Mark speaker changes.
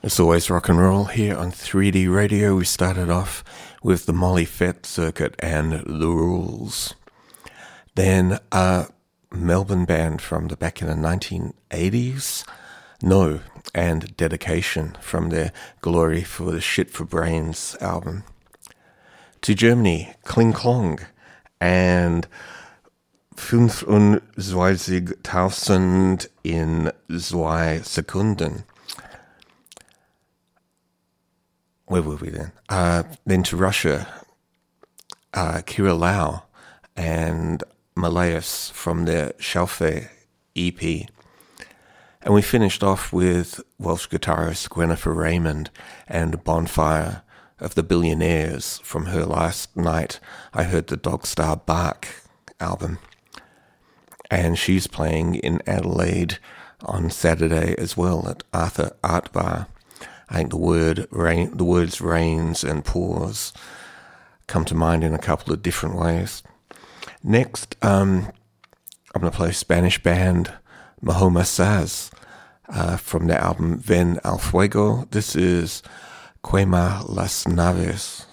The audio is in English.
Speaker 1: It's always rock and roll here on 3D Radio. We started off with the Molly Fett Circuit and The Rules. Then a Melbourne band from the back in the 1980s, No, and Dedication from their Glory for the Shit for Brains album. To Germany, Kling Klong and 25.000 in 2 Sekunden. Where were we then? Then to Russia, Kira Lau and Malayas from their Shalfe EP. And we finished off with Welsh guitarist Gwennifer Raymond and Bonfire of the Billionaires from her Last Night I Heard the Dog Star Bark album. And she's playing in Adelaide on Saturday as well at Arthur Art Bar. I think the words rains and pours come to mind in a couple of different ways. Next, I'm going to play Spanish band Mahoma Saz from their album Ven al Fuego. This is Quema las Naves.